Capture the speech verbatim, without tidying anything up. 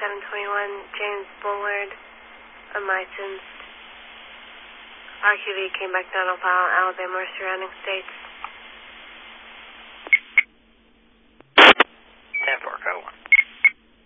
seven twenty-one James Bullard, unlicensed. R Q V came back down on file, Alabama or surrounding states.